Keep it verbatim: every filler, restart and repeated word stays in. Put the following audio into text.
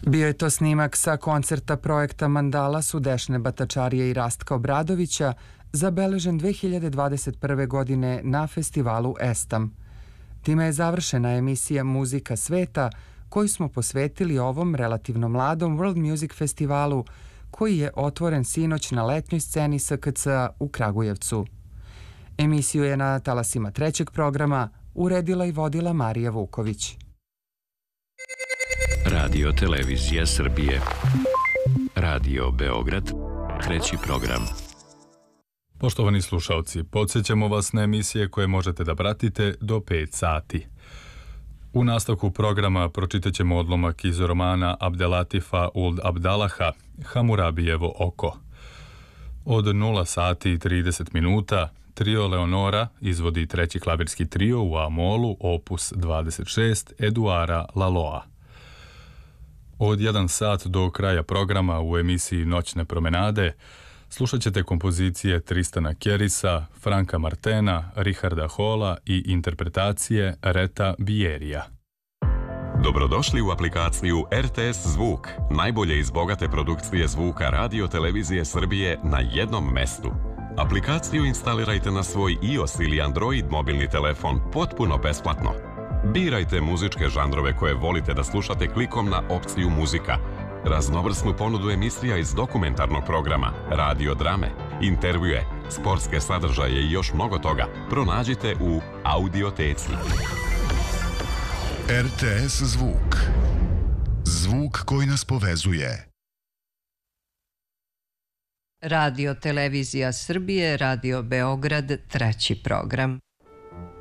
Bio je to snimak sa koncerta projekta Mandala su Dešne Batačarije i Rastka Obradovića, zabeležen dve hiljade dvadeset prve. godine na festivalu Estam. Time je završena emisija Muzika sveta, koju smo posvetili ovom relativno mladom World Music festivalu, koji je otvoren sinoć na letnjoj sceni S K C-a u Kragujevcu. Emisiju je na talasima trećeg programa uredila i vodila Marija Vuković. Radio Televizija Srbije. Radio Beograd, treći program. Poštovani slušalci, podsjećamo vas na emisije koje možete da pratite do pet sati. U nastavku programa pročitat ćemo odlomak iz romana Abdelatifa Uld Abdalaha, Hamurabijevo oko. Od nula sati i trideset minuta trio Leonora izvodi treći klavirski trio u A-molu, opus dvadeset šest, Eduara Laloa. Od jedan sat do kraja programa u emisiji Noćne promenade slušat ćete kompozicije Tristana Kerisa, Franka Martena, Richarda Hola i interpretacije Reta Bierija. Dobrodošli u aplikaciju R T S Zvuk, najbolje iz bogate produkcije zvuka Radio Televizije Srbije na jednom mestu. Aplikaciju instalirajte na svoj iOS ili Android mobilni telefon potpuno besplatno. Birajte muzičke žanrove koje volite da slušate klikom na opciju Muzika, raznovrsnu ponudu emisija iz dokumentarnog programa, radio drame, intervjue, sportske sadržaje i još mnogo toga pronađite u Audioteci. R T S Zvuk. Zvuk koji nas povezuje. Radio Televizija Srbije, Radio Beograd, treći program.